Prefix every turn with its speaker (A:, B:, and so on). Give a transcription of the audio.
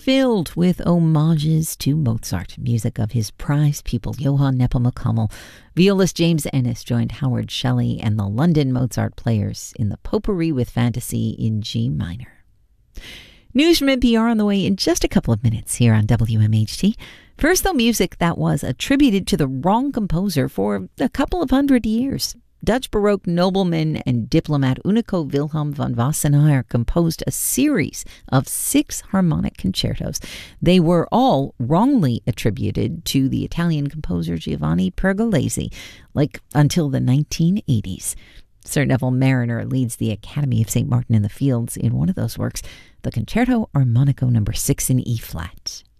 A: filled with homages to Mozart, music of his prized pupil Johann Nepomuk Hummel. Violist James Ennis joined Howard Shelley and the London Mozart Players in the Potpourri with Fantasy in G minor. News from NPR on the way in just a couple of minutes here on WMHT. First, though, music that was attributed to the wrong composer for a couple of hundred years. Dutch Baroque nobleman and diplomat Unico Wilhelm van Wassenaar composed a series of 6 harmonic concertos. They were all wrongly attributed to the Italian composer Giovanni Pergolesi, until the 1980s. Sir Neville Marriner leads the Academy of St. Martin in the Fields in one of those works, the Concerto Armonico No. 6 in E-flat.